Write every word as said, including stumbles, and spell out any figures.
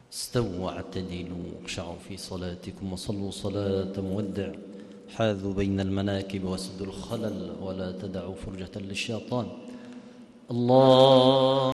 استووا واعتدلوا واخشعوا في صلاتكم وصلوا صلاة مودع. حاذوا بين المناكب وسدوا الخلل ولا تدعوا فرجة للشيطان. الله